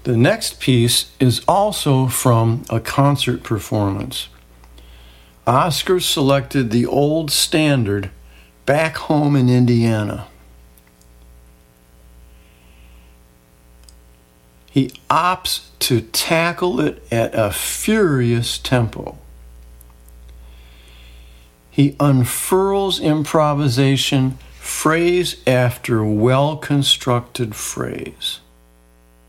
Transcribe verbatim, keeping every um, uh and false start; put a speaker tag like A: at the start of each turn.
A: The next piece is also from a concert performance. Oscar selected the old standard, Back Home in Indiana. He opts to tackle it at a furious tempo. He unfurls improvisation, phrase after well-constructed phrase.